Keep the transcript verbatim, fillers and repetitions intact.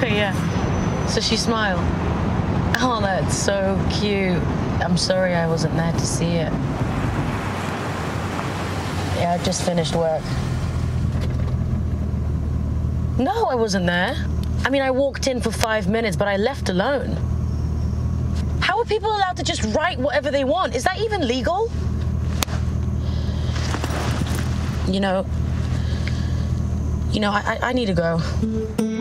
Yeah. So she smiled. Oh, that's so cute. I'm sorry I wasn't there to see it. Yeah, I just finished work. No, I wasn't there. I mean, I walked in for five minutes, but I left alone. How are people allowed to just write whatever they want? Is that even legal? You know, you know, I, I need to go.